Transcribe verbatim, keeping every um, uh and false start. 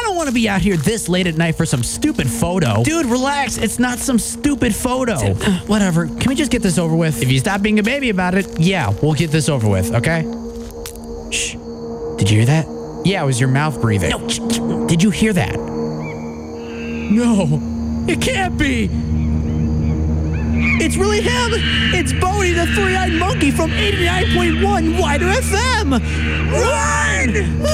don't want to be out here this late at night for some stupid photo. Dude, relax. It's not some stupid photo. Whatever. Can we just get this over with? If you stop being a baby about it, yeah, we'll get this over with, okay? Shh. Did you hear that? Yeah, it was your mouth breathing. No. Shh, shh. Did you hear that? No. It can't be. It's really him. It's Bodie, the three-eyed monkey from eighty-nine point one Wider F M. Run!